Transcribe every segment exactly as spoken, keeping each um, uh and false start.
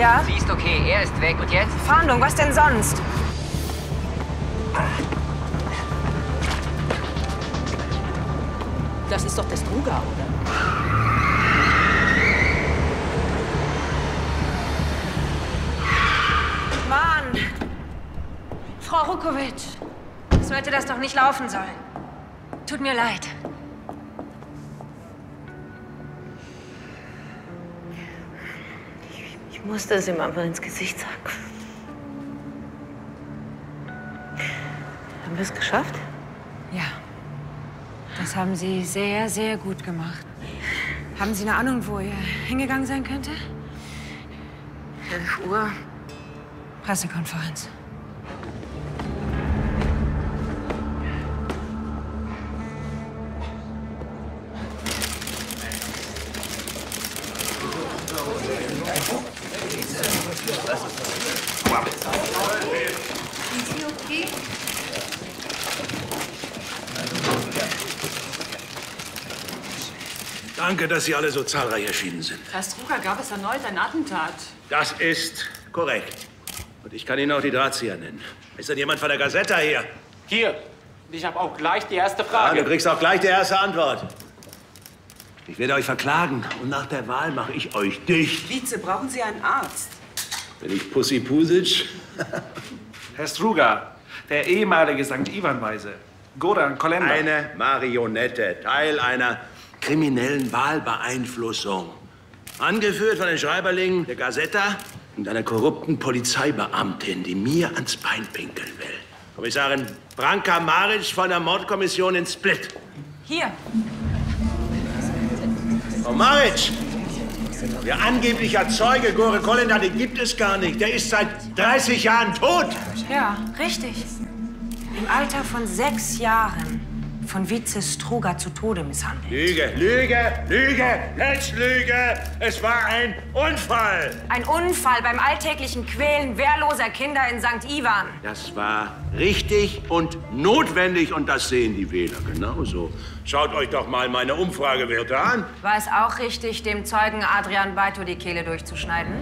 Ja? Sie ist okay, er ist weg. Und jetzt? Fahndung, was denn sonst? Das ist doch der Struga, oder? Mann! Frau Rukowitsch, so hätte das doch nicht laufen sollen. Tut mir leid. Ich, ich musste es ihm einfach ins Gesicht sagen. Haben wir es geschafft? Ja. Das haben Sie sehr, sehr gut gemacht. Haben Sie eine Ahnung, wo er hingegangen sein könnte? elf Uhr. Pressekonferenz. Sind Sie okay? Danke, dass Sie alle so zahlreich erschienen sind. Herr Struga, gab es erneut ein Attentat? Das ist korrekt. Und ich kann Ihnen auch die Drahtzieher nennen. Ist denn jemand von der Gazetta hier? Hier. Ich habe auch gleich die erste Ja, Frage. du kriegst auch gleich die erste Antwort. Ich werde euch verklagen und nach der Wahl mache ich euch dicht. Vize, brauchen Sie einen Arzt? Bin ich Pussy Pusic? Herr Struga, der ehemalige Sankt Ivan-Weise, Goran Kolenda. Eine Marionette, Teil einer kriminellen Wahlbeeinflussung. Angeführt von den Schreiberlingen der Gazetta und einer korrupten Polizeibeamtin, die mir ans Bein pinkeln will. Kommissarin Branka Maric von der Mordkommission in Split. Hier. Frau Maric, der angebliche Zeuge Gore Kolenda, den gibt es gar nicht. Der ist seit dreißig Jahren tot. Ja, richtig. Im Alter von sechs Jahren von Vize Struga zu Tode misshandelt. Lüge, Lüge, Lüge, Hetzlüge. Es war ein Unfall. Ein Unfall beim alltäglichen Quälen wehrloser Kinder in Sankt Ivan. Das war richtig und notwendig und das sehen die Wähler genauso. Schaut euch doch mal meine Umfragewerte an. War es auch richtig, dem Zeugen Adrian Baito die Kehle durchzuschneiden?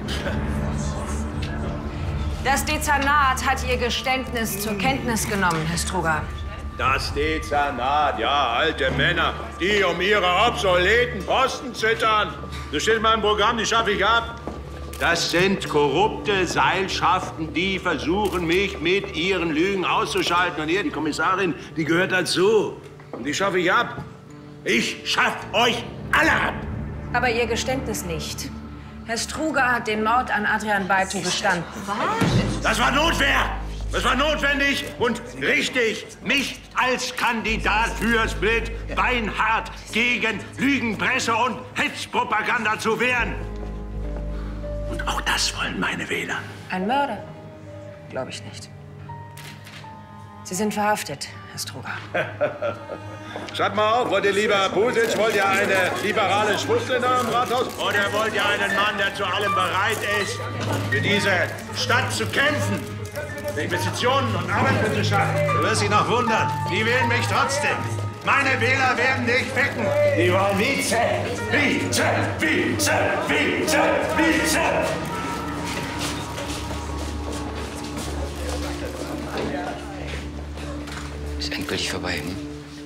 Das Dezernat hat Ihr Geständnis zur Kenntnis genommen, Herr Struga. Das Dezernat, ja, alte Männer, die um ihre obsoleten Posten zittern. Das steht in meinem Programm, die schaffe ich ab. Das sind korrupte Seilschaften, die versuchen, mich mit ihren Lügen auszuschalten. Und ihr, die Kommissarin, die gehört dazu. Und die schaffe ich ab. Ich schaff euch alle ab. Aber Ihr Geständnis nicht. Herr Struga hat den Mord an Adrian Baito gestanden. Was? Das war Notwehr. Das war notwendig und richtig, mich als Kandidat für Split beinhart gegen Lügenpresse und Hetzpropaganda zu wehren. Und auch das wollen meine Wähler. Ein Mörder? Glaube ich nicht. Sie sind verhaftet, Herr Struga. Schreibt mal auf, wollt ihr lieber Pusic, wollt ihr eine liberale Schwuchtel da im Rathaus? Oder wollt ihr einen Mann, der zu allem bereit ist, für diese Stadt zu kämpfen? Für Investitionen und Arbeit zu schaffen? Du wirst dich noch wundern, die wählen mich trotzdem. Meine Wähler werden dich ficken. Die wollen Vize, Vize, Vize, Vize, Vize. Ist endgültig vorbei, hm?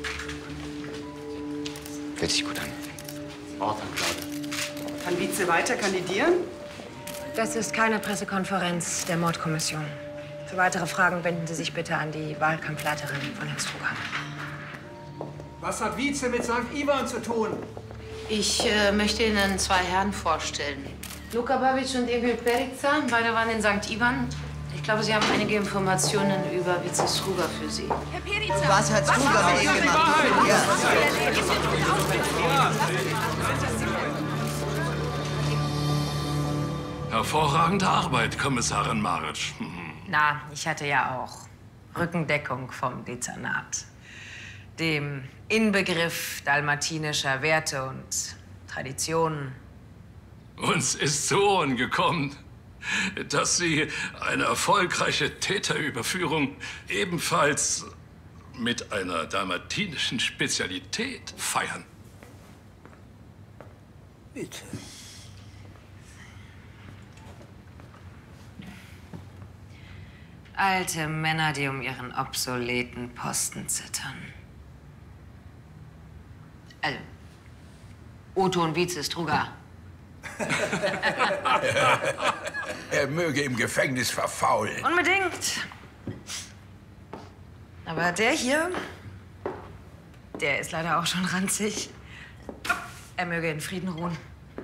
Fühlt sich gut an. Kann Vize weiter kandidieren? Das ist keine Pressekonferenz der Mordkommission. Für weitere Fragen wenden Sie sich bitte an die Wahlkampfleiterin von Herrn Struga. Was hat Vize mit Sankt Ivan zu tun? Ich äh, möchte Ihnen zwei Herren vorstellen. Luka Babic und Emil Perica, beide waren in Sankt Ivan. Ich glaube, Sie haben einige Informationen über Vize Struga für Sie. Herr Perica! Was hat Struga mit Ihnen gemacht? Hervorragende Arbeit, Kommissarin Maric. Na, ich hatte ja auch Rückendeckung vom Dezernat. Dem Inbegriff dalmatinischer Werte und Traditionen. Uns ist zu Ohren gekommen, dass Sie eine erfolgreiche Täterüberführung ebenfalls mit einer dalmatinischen Spezialität feiern. Bitte. Alte Männer, die um ihren obsoleten Posten zittern. Also, Otto und Vize Struga. Er möge im Gefängnis verfaulen. Unbedingt. Aber der hier, der ist leider auch schon ranzig. Er möge in Frieden ruhen.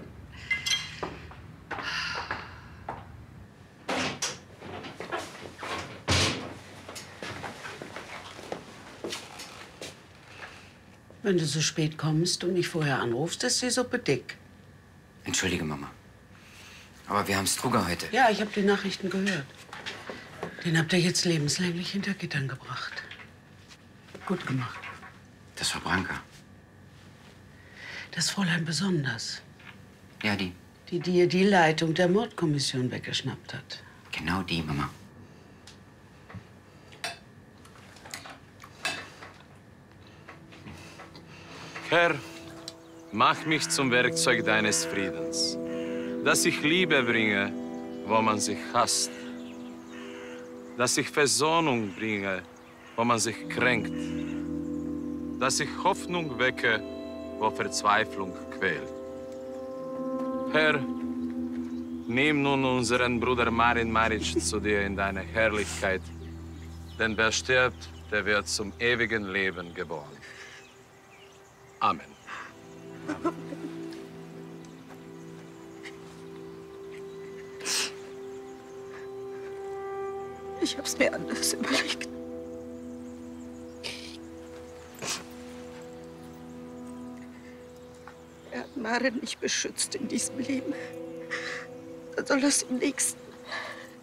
Wenn du so spät kommst und mich vorher anrufst, ist die Suppe dick. Entschuldige, Mama. Aber wir haben Struga heute. Ja, ich habe die Nachrichten gehört. Den habt ihr jetzt lebenslänglich hinter Gittern gebracht. Gut gemacht. Das war Branka. Das Fräulein besonders. Ja, die. Die dir die Leitung der Mordkommission weggeschnappt hat. Genau die, Mama. Herr, mach mich zum Werkzeug deines Friedens, dass ich Liebe bringe, wo man sich hasst, dass ich Versöhnung bringe, wo man sich kränkt, dass ich Hoffnung wecke, wo Verzweiflung quält. Herr, nimm nun unseren Bruder Marin Maric zu dir in deine Herrlichkeit, denn wer stirbt, der wird zum ewigen Leben geboren. Amen. Ich hab's mir anders überlegt. Er hat Marin nicht beschützt in diesem Leben. Dann soll er es im nächsten.